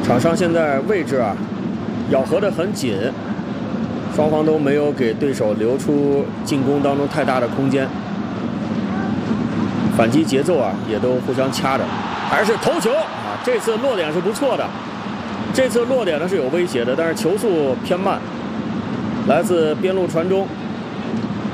场上现在位置啊咬合得很紧，双方都没有给对手留出进攻当中太大的空间，反击节奏啊也都互相掐着，还是头球啊！这次落点是不错的，这次落点呢是有威胁的，但是球速偏慢，来自边路传中。